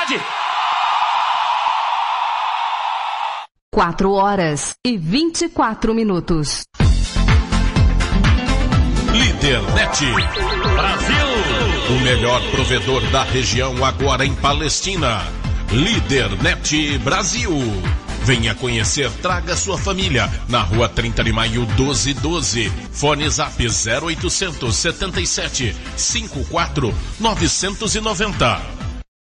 cidade. 4h24. Lídernet Brasil. O melhor provedor da região agora em Palestina. Lídernet Brasil. Venha conhecer, traga sua família. Na rua 30 de maio 1212. Fone Zap 0800 77 54 990.